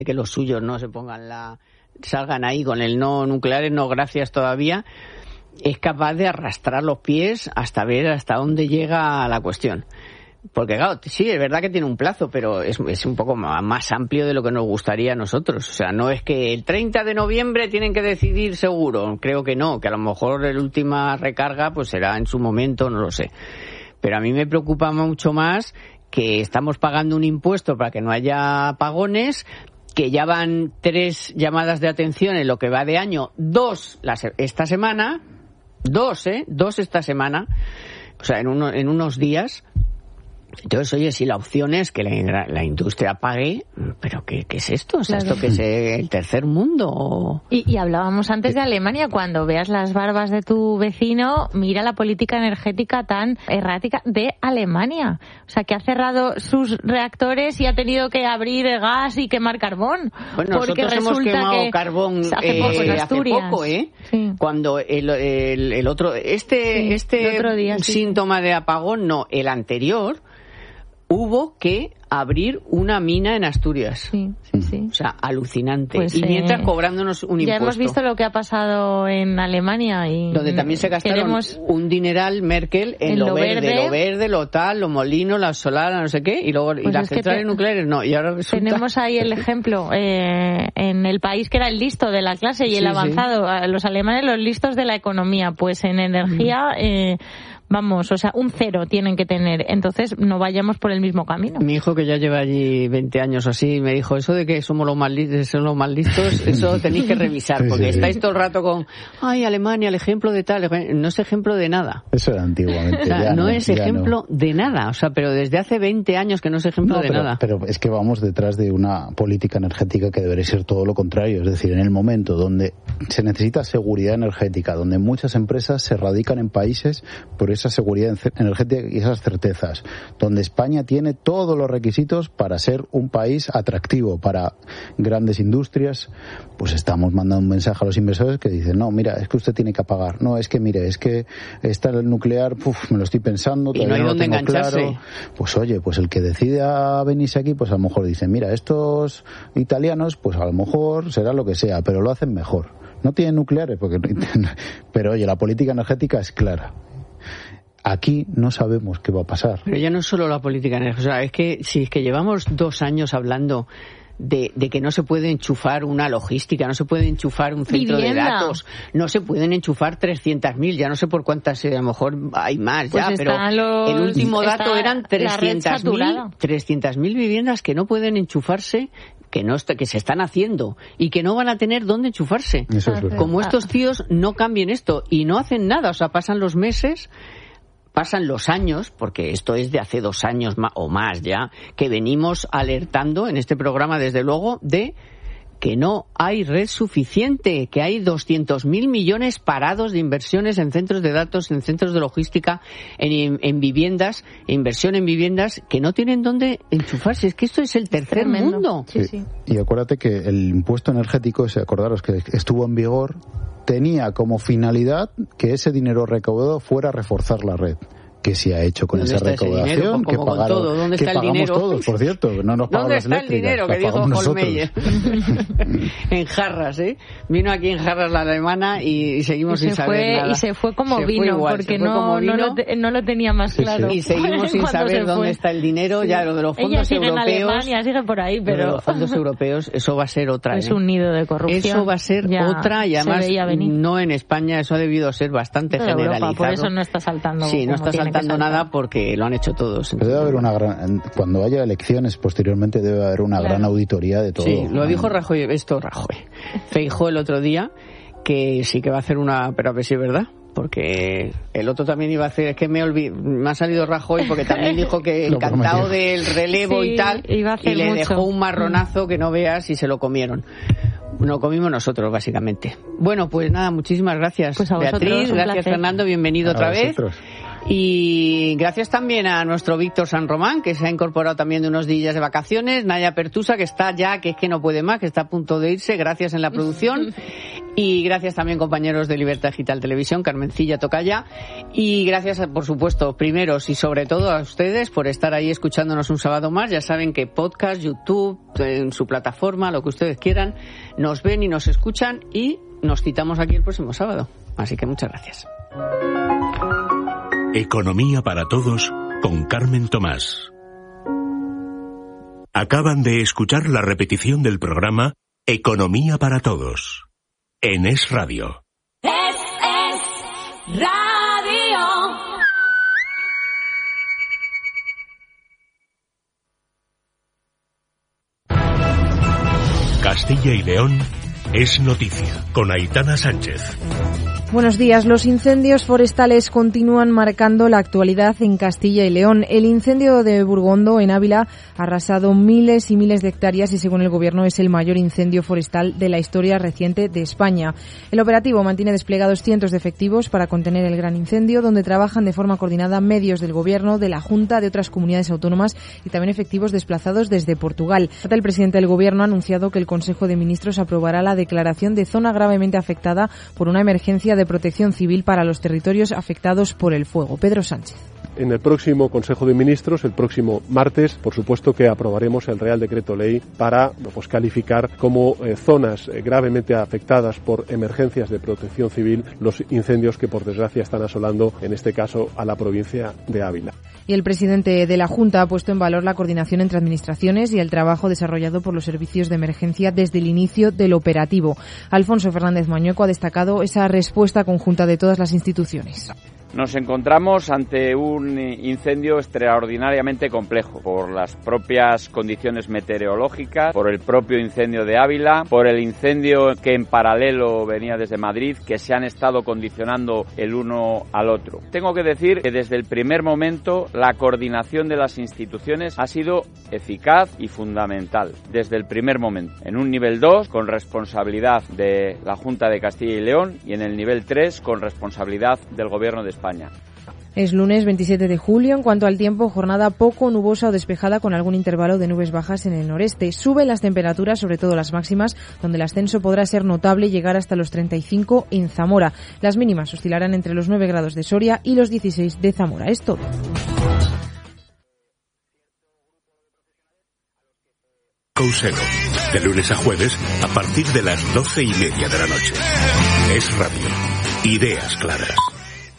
que los suyos no salgan ahí con el no nucleares, no gracias todavía, es capaz de arrastrar los pies hasta ver hasta dónde llega la cuestión. Porque claro, sí, es verdad que tiene un plazo, pero es un poco más amplio de lo que nos gustaría a nosotros. O sea, no es que el 30 de noviembre tienen que decidir seguro, creo que no, que a lo mejor la última recarga pues será en su momento, no lo sé. Pero a mí me preocupa mucho más que estamos pagando un impuesto para que no haya apagones, que ya van 3 llamadas de atención en lo que va de año, 2 esta semana, 2 esta semana, o sea, en unos días. Entonces, oye, si la opción es que la industria pague, ¿pero qué es esto? O sea, claro. ¿Esto que es el tercer mundo? Y hablábamos antes de Alemania. Cuando veas las barbas de tu vecino, mira la política energética tan errática de Alemania. O sea, que ha cerrado sus reactores y ha tenido que abrir gas y quemar carbón. Bueno, nosotros hemos quemado carbón hace poco, ¿eh? Sí. Cuando el otro, otro día, síntoma de apagón, no, el anterior, hubo que abrir una mina en Asturias. Sí. O sea, alucinante. Pues, y mientras cobrándonos un impuesto. Ya hemos visto lo que ha pasado en Alemania. Y donde también se gastaron un dineral Merkel en lo verde, lo tal, lo molino, la solar, no sé qué, y luego y las centrales nucleares no. Y ahora resulta... Tenemos ahí el ejemplo en el país que era el listo de la clase y el avanzado. Los alemanes, los listos de la economía. Pues en energía... Vamos, o sea, un 0 tienen que tener. Entonces, no vayamos por el mismo camino. Mi hijo, que ya lleva allí 20 años así, me dijo, eso de que somos los más listos, eso tenéis que revisar, porque estáis todo el rato con, ay, Alemania, el ejemplo de tal. No es ejemplo de nada. Eso era antiguamente. O sea, no es ejemplo de nada. O sea, pero desde hace 20 años que no es ejemplo de nada. Pero es que vamos detrás de una política energética que debería ser todo lo contrario. Es decir, en el momento donde se necesita seguridad energética, donde muchas empresas se radican en países por esa seguridad energética y esas certezas, donde España tiene todos los requisitos para ser un país atractivo para grandes industrias, pues estamos mandando un mensaje a los inversores que dicen, no, mira, es que usted tiene que apagar, no, es que mire, es que está el nuclear, me lo estoy pensando, y no hay dónde engancharse. Claro. Pues oye, pues el que decida venirse aquí, pues a lo mejor dicen, mira, estos italianos, pues a lo mejor será lo que sea, pero lo hacen mejor. No tienen nucleares, pero oye, la política energética es clara. Aquí no sabemos qué va a pasar. Pero ya no es solo la política energética. O sea, es que si es que llevamos 2 años hablando de que no se puede enchufar una logística, no se puede enchufar un centro de datos, no se pueden enchufar 300.000, ya no sé por cuántas, a lo mejor hay más pues ya, pero el último dato eran 300.000 viviendas que no pueden enchufarse, que se están haciendo y que no van a tener dónde enchufarse. Eso es verdad. Como estos tíos no cambien esto y no hacen nada, o sea, pasan los meses, pasan los años, porque esto es de hace 2 años o más ya, que venimos alertando en este programa, desde luego, de que no hay red suficiente, que hay 200.000 millones parados de inversiones en centros de datos, en centros de logística, en viviendas, inversión en viviendas, que no tienen dónde enchufarse. Es que esto es el tercer mundo. Sí. Y acuérdate que el impuesto energético, acordaros que estuvo en vigor, tenía como finalidad que ese dinero recaudado fuera a reforzar la red. ¿Qué se ha hecho con esa recaudación? Que pagaron, ¿dónde está el dinero? Todos, por cierto, no nos pagan las eléctricas. ¿Dónde está el dinero? Que dijo Holmeyer. En jarras, ¿eh? Vino aquí en jarras la alemana y seguimos sin saber nada. Y se fue como vino, porque no lo tenía más claro. Y seguimos sin saber dónde está el dinero. Ya lo de los fondos sigue europeos. En Alemania, sigue por ahí, pero los fondos europeos, eso va a ser otra. Es un nido de corrupción. Eso va a ser otra, y además no en España, eso ha debido ser bastante generalizado. Europa, por eso no está saltando. Sí, no está saltando nada porque lo han hecho todos. Debe haber cuando haya elecciones posteriormente debe haber una gran auditoría de todo. Sí, lo dijo Rajoy. Feijóo el otro día, que sí que va a hacer pero a ver si es verdad. Porque el otro también iba a hacer, es que me ha salido Rajoy, porque también dijo que encantado del relevo y tal, y le dejó un marronazo que no veas y se lo comieron. Lo comimos nosotros, básicamente. Bueno, pues nada, muchísimas gracias, pues a Beatriz, gracias Fernando, bienvenido otra vez. Y gracias también a nuestro Víctor San Román, que se ha incorporado también de unos días de vacaciones, Naya Pertusa, que está ya, que es que no puede más, que está a punto de irse, gracias en la producción. Y gracias también, compañeros de Libertad Digital Televisión, Carmencilla Tocaya. Y gracias, por supuesto, primeros y sobre todo a ustedes por estar ahí escuchándonos un sábado más. Ya saben que podcast, YouTube, en su plataforma, lo que ustedes quieran, nos ven y nos escuchan y nos citamos aquí el próximo sábado. Así que muchas gracias. Economía para Todos con Carmen Tomás. Acaban de escuchar la repetición del programa Economía para Todos en Es Radio. Es Radio. Castilla y León es noticia con Aitana Sánchez. Buenos días. Los incendios forestales continúan marcando la actualidad en Castilla y León. El incendio de Burgondo, en Ávila, ha arrasado miles y miles de hectáreas y, según el Gobierno, es el mayor incendio forestal de la historia reciente de España. El operativo mantiene desplegados cientos de efectivos para contener el gran incendio, donde trabajan de forma coordinada medios del Gobierno, de la Junta, de otras comunidades autónomas y también efectivos desplazados desde Portugal. El presidente del Gobierno ha anunciado que el Consejo de Ministros aprobará la declaración de zona gravemente afectada por una emergencia de protección civil para los territorios afectados por el fuego. Pedro Sánchez. En el próximo Consejo de Ministros, el próximo martes, por supuesto que aprobaremos el Real Decreto Ley para calificar como zonas gravemente afectadas por emergencias de protección civil los incendios que, por desgracia, están asolando, en este caso, a la provincia de Ávila. Y el presidente de la Junta ha puesto en valor la coordinación entre administraciones y el trabajo desarrollado por los servicios de emergencia desde el inicio del operativo. Alfonso Fernández Mañueco ha destacado esa respuesta conjunta de todas las instituciones. Nos encontramos ante un incendio extraordinariamente complejo por las propias condiciones meteorológicas, por el propio incendio de Ávila, por el incendio que en paralelo venía desde Madrid, que se han estado condicionando el uno al otro. Tengo que decir que desde el primer momento la coordinación de las instituciones ha sido eficaz y fundamental, desde el primer momento. En un nivel 2 con responsabilidad de la Junta de Castilla y León y en el nivel 3 con responsabilidad del Gobierno de España. Es lunes 27 de julio. En cuanto al tiempo, jornada poco nubosa o despejada con algún intervalo de nubes bajas en el noreste. Suben las temperaturas, sobre todo las máximas, donde el ascenso podrá ser notable y llegar hasta los 35 en Zamora. Las mínimas oscilarán entre los 9 grados de Soria y los 16 de Zamora. Es todo. Couselo, de lunes a jueves a partir de las 12:30 de la noche. Es Radio. Ideas claras.